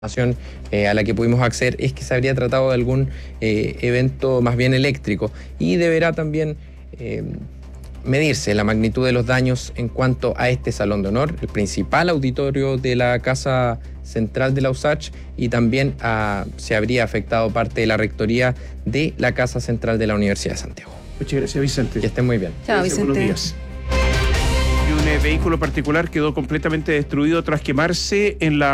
A la que pudimos acceder es que se habría tratado de algún evento más bien eléctrico y deberá también medirse la magnitud de los daños en cuanto a este salón de honor, el principal auditorio de la Casa Central de la USACH, y también se habría afectado parte de la rectoría de la Casa Central de la Universidad de Santiago. Muchas gracias, Vicente. Que estén muy bien. Chao, Vicente. Buenos días. Un vehículo particular quedó completamente destruido tras quemarse en la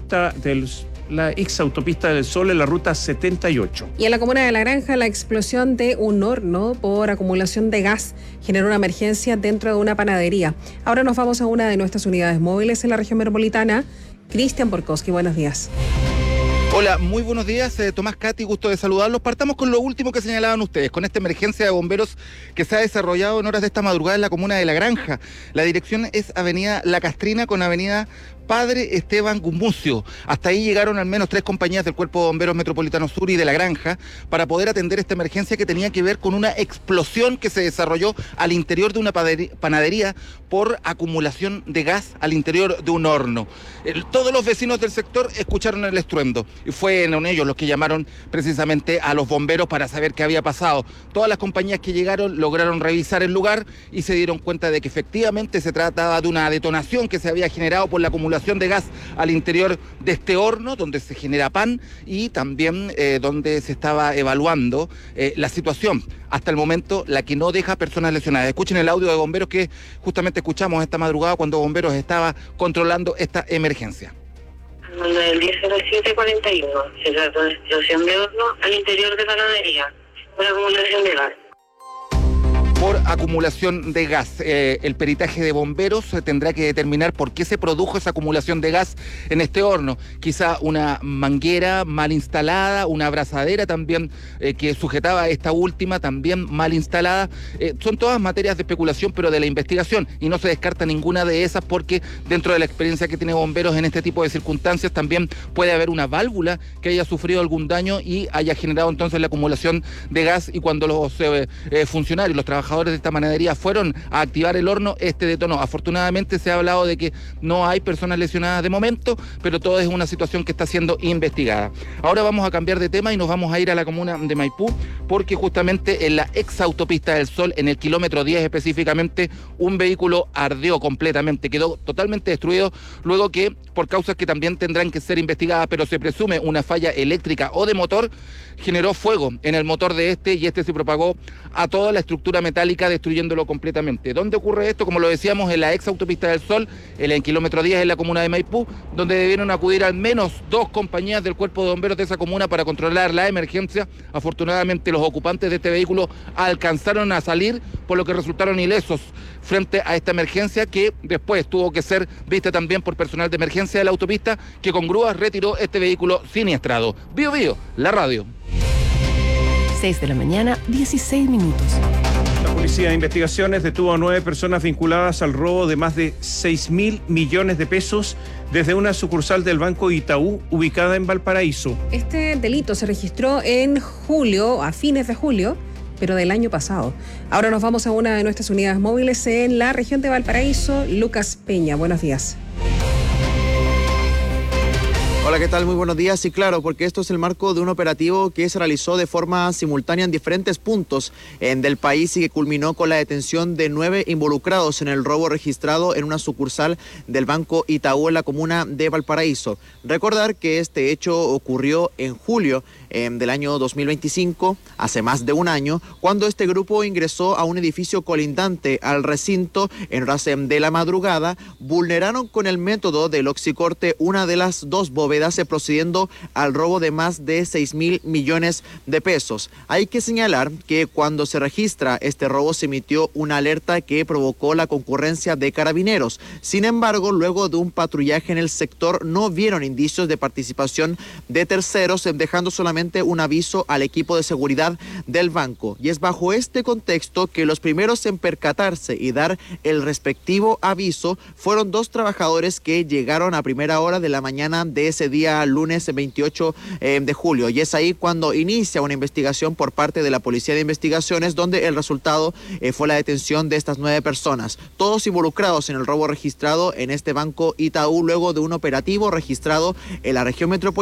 ex autopista del Sol en la ruta 78. Y en la comuna de La Granja, la explosión de un horno por acumulación de gas generó una emergencia dentro de una panadería. Ahora nos vamos a una de nuestras unidades móviles en la región metropolitana. Cristian Borkowski, buenos días. Hola, muy buenos días, Tomás, Katy, gusto de saludarlos. Partamos con lo último que señalaban ustedes, con esta emergencia de bomberos que se ha desarrollado en horas de esta madrugada en la comuna de La Granja. La dirección es Avenida La Castrina con Avenida Padre Esteban Gumucio. Hasta ahí llegaron al menos 3 compañías del Cuerpo de Bomberos Metropolitano Sur y de La Granja para poder atender esta emergencia que tenía que ver con una explosión que se desarrolló al interior de una panadería por acumulación de gas al interior de un horno. Todos los vecinos del sector escucharon el estruendo y fueron ellos los que llamaron precisamente a los bomberos para saber qué había pasado. Todas las compañías que llegaron lograron revisar el lugar y se dieron cuenta de que efectivamente se trataba de una detonación que se había generado por la acumulación de gas al interior de este horno donde se genera pan y también donde se estaba evaluando la situación. Hasta el momento, la que no deja personas lesionadas. Escuchen el audio de bomberos que justamente escuchamos esta madrugada cuando bomberos estaba controlando esta emergencia. Del 17:41 se trató de explosión de horno al interior de panadería, por acumulación de gas. Por acumulación de gas. El peritaje de bomberos tendrá que determinar por qué se produjo esa acumulación de gas en este horno. Quizá una manguera mal instalada, una abrazadera también que sujetaba esta última, también mal instalada. Son todas materias de especulación, pero de la investigación, y no se descarta ninguna de esas porque dentro de la experiencia que tiene bomberos en este tipo de circunstancias también puede haber una válvula que haya sufrido algún daño y haya generado entonces la acumulación de gas, y cuando los funcionarios, los trabajadores de esta panadería fueron a activar el horno, este detonó. Afortunadamente se ha hablado de que no hay personas lesionadas de momento, pero todo es una situación que está siendo investigada. Ahora vamos a cambiar de tema y nos vamos a ir a la comuna de Maipú, porque justamente en la ex autopista del Sol, en el kilómetro 10 específicamente, un vehículo ardió completamente, quedó totalmente destruido, luego que, por causas que también tendrán que ser investigadas, pero se presume una falla eléctrica o de motor, generó fuego en el motor de este y este se propagó a toda la estructura metálica, destruyéndolo completamente. ¿Dónde ocurre esto? Como lo decíamos, en la ex autopista del Sol, en el kilómetro 10 en la comuna de Maipú, donde debieron acudir al menos 2 compañías del Cuerpo de Bomberos de esa comuna para controlar la emergencia. Afortunadamente los ocupantes de este vehículo alcanzaron a salir, por lo que resultaron ilesos frente a esta emergencia, que después tuvo que ser vista también por personal de emergencia de la autopista, que con grúas retiró este vehículo siniestrado. Bio Bio, la radio. 6 de la mañana, 16 minutos. La Policía de Investigaciones detuvo a 9 personas vinculadas al robo de más de 6.000 millones de pesos desde una sucursal del Banco Itaú ubicada en Valparaíso. Este delito se registró en julio, a fines de julio, pero del año pasado. Ahora nos vamos a una de nuestras unidades móviles en la región de Valparaíso. Lucas Peña, buenos días. Hola, ¿qué tal? Muy buenos días. Sí, claro, porque esto es el marco de un operativo que se realizó de forma simultánea en diferentes puntos del país y que culminó con la detención de 9 involucrados en el robo registrado en una sucursal del Banco Itaú en la comuna de Valparaíso. Recordar que este hecho ocurrió en julio del año 2025, hace más de un año, cuando este grupo ingresó a un edificio colindante al recinto en horas de la madrugada, vulneraron con el método del oxicorte una de las 2 bóvedas, procediendo al robo de más de 6.000 millones de pesos. Hay que señalar que cuando se registra este robo se emitió una alerta que provocó la concurrencia de carabineros. Sin embargo, luego de un patrullaje en el sector no vieron indicios de participación de terceros, dejando solamente un aviso al equipo de seguridad del banco. Y es bajo este contexto que los primeros en percatarse y dar el respectivo aviso fueron 2 trabajadores que llegaron a primera hora de la mañana de ese ese día lunes 28 de julio. Y es ahí cuando inicia una investigación por parte de la Policía de Investigaciones, donde el resultado fue la detención de estas 9 personas, todos involucrados en el robo registrado en este Banco Itaú luego de un operativo registrado en la región metropolitana